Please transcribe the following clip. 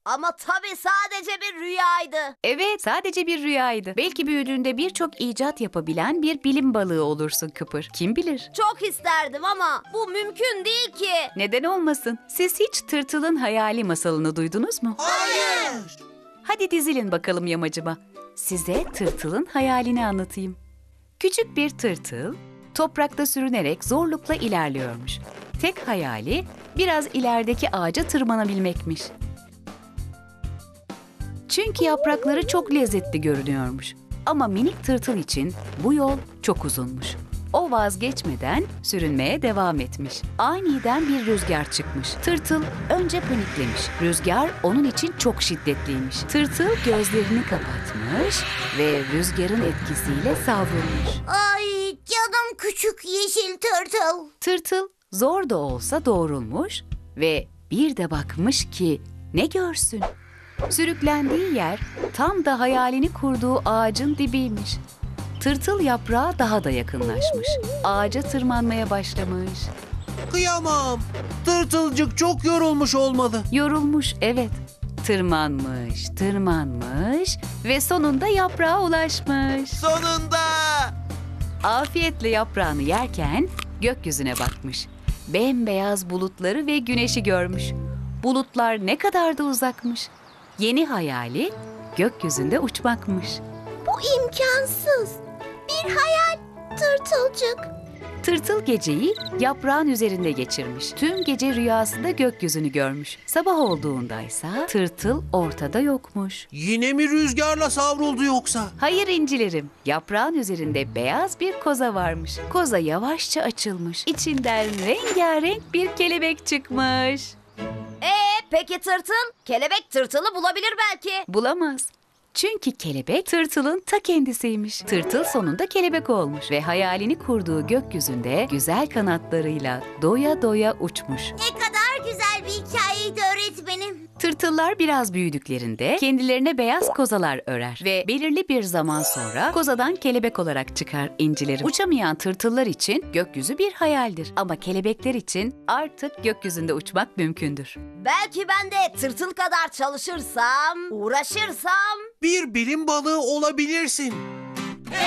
Ama tabii sadece bir rüyaydı. Evet, sadece bir rüyaydı. Belki büyüdüğünde birçok icat yapabilen bir bilim balığı olursun Kıpır. Kim bilir? Çok isterdim ama bu mümkün değil ki. Neden olmasın? Siz hiç Tırtıl'ın hayali masalını duydunuz mu? Hayır. Hadi dizilin bakalım yamacıma. Size Tırtıl'ın hayalini anlatayım. Küçük bir tırtıl, toprakta sürünerek zorlukla ilerliyormuş. Tek hayali biraz ilerideki ağaca tırmanabilmekmiş. Çünkü yaprakları çok lezzetli görünüyormuş. Ama minik tırtıl için bu yol çok uzunmuş. O vazgeçmeden sürünmeye devam etmiş. Aniden bir rüzgar çıkmış. Tırtıl önce paniklemiş. Rüzgar onun için çok şiddetliymiş. Tırtıl gözlerini kapatmış ve rüzgarın etkisiyle savrulmuş. Ay canım küçük yeşil tırtıl. Tırtıl zor da olsa doğrulmuş ve bir de bakmış ki ne görsün? Sürüklendiği yer tam da hayalini kurduğu ağacın dibiymiş. Tırtıl yaprağa daha da yakınlaşmış. Ağaca tırmanmaya başlamış. Kıyamam. Tırtılcık çok yorulmuş olmalı. Yorulmuş, evet. Tırmanmış, tırmanmış ve sonunda yaprağa ulaşmış. Sonunda. Afiyetle yaprağını yerken gökyüzüne bakmış. Bembeyaz bulutları ve güneşi görmüş. Bulutlar ne kadar da uzakmış. Yeni hayali gökyüzünde uçmakmış. Bu imkansız. Bir hayal tırtılcık. Tırtıl geceyi yaprağın üzerinde geçirmiş. Tüm gece rüyasında gökyüzünü görmüş. Sabah olduğundaysa tırtıl ortada yokmuş. Yine mi rüzgarla savruldu yoksa? Hayır incilerim, yaprağın üzerinde beyaz bir koza varmış. Koza yavaşça açılmış. İçinden rengarenk bir kelebek çıkmış. Peki tırtıl? Kelebek tırtılı bulabilir belki. Bulamaz. Çünkü kelebek tırtılın ta kendisiymiş. Tırtıl sonunda kelebek olmuş ve hayalini kurduğu gökyüzünde güzel kanatlarıyla doya doya uçmuş. Ne kadar güzel bir hikayeydi öğretmenim. Tırtıllar biraz büyüdüklerinde kendilerine beyaz kozalar örer ve belirli bir zaman sonra kozadan kelebek olarak çıkar incilerim. Uçamayan tırtıllar için gökyüzü bir hayaldir ama kelebekler için artık gökyüzünde uçmak mümkündür. Belki ben de tırtıl kadar çalışırsam, uğraşırsam... Bir bilim balığı olabilirsin.